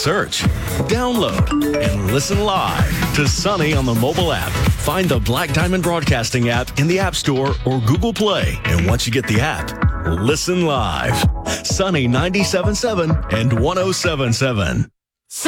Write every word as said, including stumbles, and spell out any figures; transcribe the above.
search, download, and listen live to Sunny on the mobile app. Find the Black Diamond Broadcasting app in the App Store or Google Play. And once you get the app, listen live. Sunny ninety-seven point seven and one oh seven point seven.